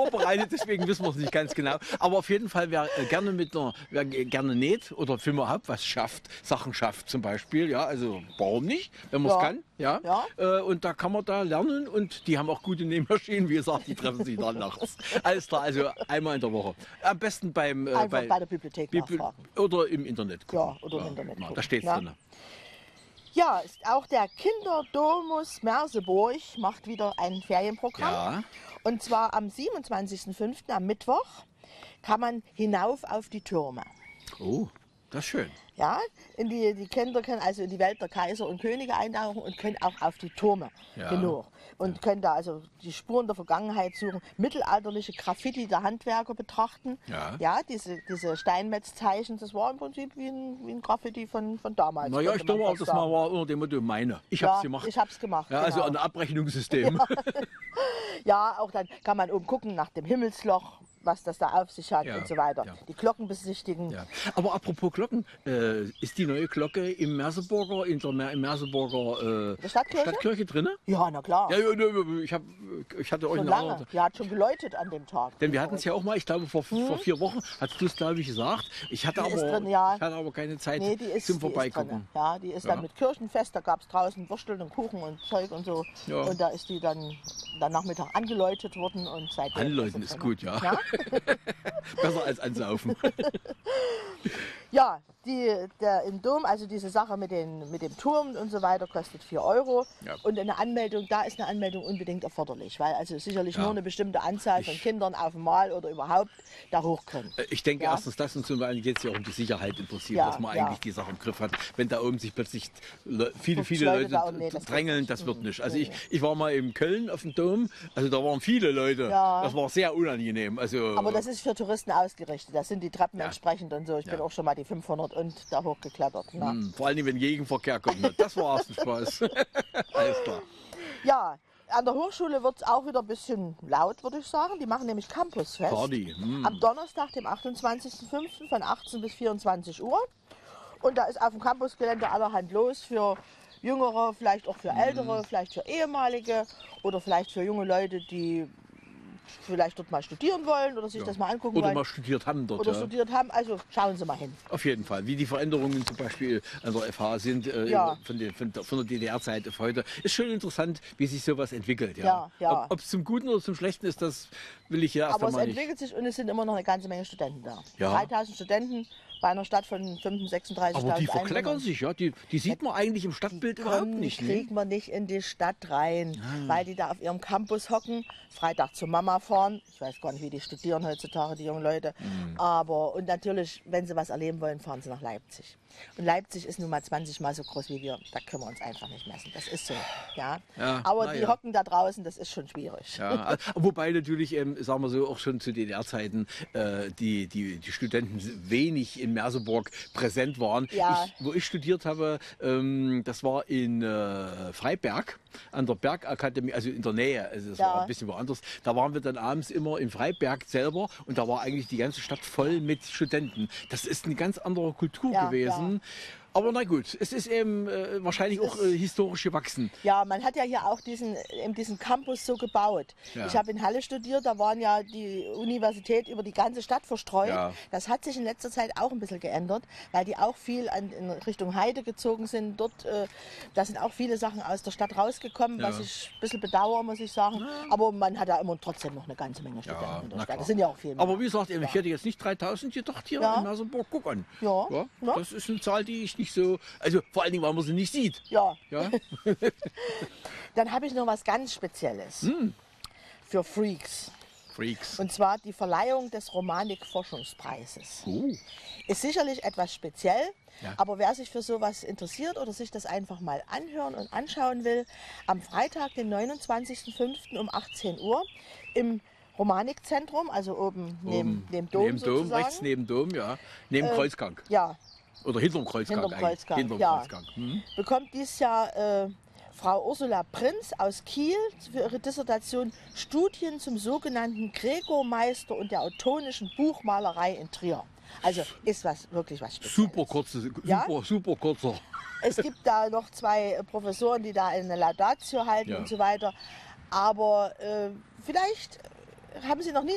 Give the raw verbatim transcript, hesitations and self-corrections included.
vorbereitet, deswegen wissen wir es nicht ganz genau. Aber auf jeden Fall, wer äh, gerne mit einer, wer gerne näht oder für überhaupt was schafft, Sachen schafft zum Beispiel, ja, also warum nicht, wenn man es Ja. kann, ja. Ja. Äh, und da kann man da lernen und die haben auch gute Nähmaschinen, wie gesagt, die treffen sich dann nachts. Alles klar, also einmal in der Woche. Am besten beim äh, Einfach bei, bei der Bibliothek Bibli- nachfragen. oder im Internet gucken. Ja, oder im Internet Ja, gucken, da steht es ja. drin. Ja, ist auch der Kinderdomus Merseburg macht wieder ein Ferienprogramm. Ja. Und zwar am siebenundzwanzigsten fünften am Mittwoch kann man hinauf auf die Türme. Oh, das ist schön. Ja, in die, die Kinder können also in die Welt der Kaiser und Könige eintauchen und können auch auf die Türme Ja. genug. Und können da also die Spuren der Vergangenheit suchen, mittelalterliche Graffiti der Handwerker betrachten. Ja. Ja, diese, diese Steinmetzzeichen, das war im Prinzip wie ein, wie ein Graffiti von, von damals. Naja, könnte ich man glaube auch, fast das sagen. mal war unter dem Motto meine. Ich Ja, habe es gemacht. ich hab's gemacht, Ja, also genau. ein Abrechnungssystem. Ja, auch dann kann man oben gucken nach dem Himmelsloch, was das da auf sich hat Ja, und so weiter. ja. Die Glocken besichtigen. Ja. Aber apropos Glocken, äh, ist die neue Glocke im Merseburger, in der Mer im Merseburger äh, Der Stadtkirche? Stadtkirche drin? Ja, na klar. Ja, ja, ja, ich, hab, ich hatte euch Schon eine lange. andere. Die hat schon geläutet an dem Tag. Denn wir hatten es ja auch mal, ich glaube vor, vor vier Wochen, hast du es glaube ich gesagt. Ich hatte, Die ist aber, drin, ja. ich hatte aber keine Zeit Nee, die ist, zum die ist Vorbeigucken. drin. Ja, die ist Ja. dann mit Kirchenfest, da gab es draußen Würstel und Kuchen und Zeug und so. Ja. Und da ist die dann, dann Nachmittag angeläutet worden und seitdem Anläuten ist sie ist drin. gut, ja. Ja, Besser als ansaufen. ja die, der, im Dom, also diese Sache mit, den, mit dem Turm und so weiter, kostet vier Euro. Ja. Und eine Anmeldung, da ist eine Anmeldung unbedingt erforderlich, weil also sicherlich Ja. nur eine bestimmte Anzahl von Kindern auf einmal oder überhaupt da hoch können. Äh, Ich denke Ja. erstens das und zum einen geht es ja auch um die Sicherheit im Prinzip, Ja, dass man ja. eigentlich die Sache im Griff hat. Wenn da oben sich plötzlich Le viele, viele Leute Leute da oben, nee, das geht drängeln, nicht. das wird Mhm. nicht. Also Nee, ich, nee. ich war mal in Köln auf dem Dom, also da waren viele Leute. Ja. Das war sehr unangenehm. Also, Aber das ist für Touristen ausgerichtet. Da sind die Treppen Ja. entsprechend und so. Ich bin Ja. auch schon mal die fünfhundert und da hochgeklettert. Na. Hm, vor allem, wenn Gegenverkehr kommt. ne? Das war erst ein Spaß. Alles klar. Ja, an der Hochschule wird es auch wieder ein bisschen laut, würde ich sagen. Die machen nämlich Campusfest. Party, hm. Am Donnerstag, dem achtundzwanzigsten fünften von achtzehn bis vierundzwanzig Uhr. Und da ist auf dem Campusgelände allerhand los für Jüngere, vielleicht auch für Ältere, vielleicht für Ehemalige oder vielleicht für junge Leute, die vielleicht dort mal studieren wollen oder sich Ja. das mal angucken Oder wollen. mal studiert haben dort. oder ja. studiert haben. Also schauen Sie mal hin. Auf jeden Fall. Wie die Veränderungen zum Beispiel an der F H sind äh, Ja. von, der, von, der, von der D D R-Zeit auf heute. Ist schon interessant, wie sich sowas entwickelt. Ja. Ja, ja. Ob es zum Guten oder zum Schlechten ist, das will ich ja erst Aber es einmal nicht. entwickelt sich und es sind immer noch eine ganze Menge Studenten da. Ja. dreitausend Studenten bei einer Stadt von fünfundsechzigtausend, sechsunddreißigtausend Aber die verkleckern Einwohnern. sich, ja. Die, die sieht man eigentlich im Stadtbild überhaupt Komm, nicht. Die Ne? kriegt man nicht in die Stadt rein, weil die da auf ihrem Campus hocken, Freitag zur Mama fahren. Ich weiß gar nicht, wie die studieren heutzutage, die jungen Leute. Mhm. Aber, und natürlich, wenn sie was erleben wollen, fahren sie nach Leipzig. Und Leipzig ist nun mal zwanzig Mal so groß wie wir. Da können wir uns einfach nicht messen. Das ist so. Ja. Ja, Aber na die ja. hocken da draußen, das ist schon schwierig. Ja, wobei natürlich, ähm, sagen wir so, auch schon zu D D R-Zeiten äh, die, die, die Studenten wenig in Merseburg präsent waren. Ja. Ich, wo ich studiert habe, ähm, das war in äh, Freiberg an der Bergakademie, also in der Nähe, also das Ja. war ein bisschen woanders. Da waren wir dann abends immer in Freiberg selber und da war eigentlich die ganze Stadt voll mit Studenten. Das ist eine ganz andere Kultur Ja, gewesen. Aber na gut, es ist eben äh, wahrscheinlich auch äh, historisch gewachsen. Ja, man hat ja hier auch diesen, eben diesen Campus so gebaut. Ja. Ich habe in Halle studiert, da waren ja die Universität über die ganze Stadt verstreut. Ja. Das hat sich in letzter Zeit auch ein bisschen geändert, weil die auch viel an, in Richtung Heide gezogen sind. Dort, äh, da sind auch viele Sachen aus der Stadt rausgekommen, Ja. was ich ein bisschen bedauere, muss ich sagen. Aber man hat ja immer trotzdem noch eine ganze Menge Studenten Ja, in der na Stadt. klar. Das sind ja auch viele. Aber wie gesagt, ich hätte jetzt nicht dreitausend gedacht hier Ja. in Merseburg. Guck an. Ja. Ja. Das ist eine Zahl, die ich nicht so, also vor allen Dingen, weil man sie nicht sieht. Ja. Ja? Dann habe ich noch was ganz Spezielles Hm. für Freaks. Freaks. Und zwar die Verleihung des Romanik-Forschungspreises. Oh. Ist sicherlich etwas speziell, Ja. aber wer sich für sowas interessiert oder sich das einfach mal anhören und anschauen will, am Freitag, den neunundzwanzigsten fünften um achtzehn Uhr im Romanikzentrum, also oben neben dem Dom Neben Dom, sozusagen. rechts neben Dom, ja. Neben Äh, Kreuzgang. Ja, Oder hinterm Kreuzgang hinterm eigentlich. Kreuzgang. Hinterm ja. Kreuzgang. Hm? Bekommt dieses Jahr äh, Frau Ursula Prinz aus Kiel für ihre Dissertation Studien zum sogenannten Gregormeister und der autonischen Buchmalerei in Trier. Also ist was wirklich was Spezielles. Super kurze, super, Ja? super kurzer. Es gibt da noch zwei äh, Professoren, die da eine Laudatio halten Ja. und so weiter. Aber äh, vielleicht haben Sie noch nie